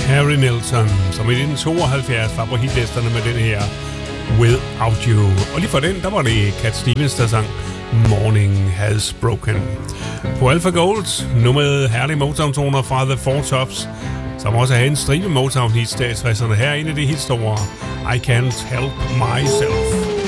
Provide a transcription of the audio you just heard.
Harry Nilsson, som i 1972 var på hitlisterne med den her Without You. Og lige for den, der var det Cat Stevens, der sang Morning Has Broken. På Alpha Gold, nu med herlige Motown-toner fra The Four Tops, som også havde en stribe Motown-hits i 60'erne. Her er en af de helt store, I Can't Help Myself.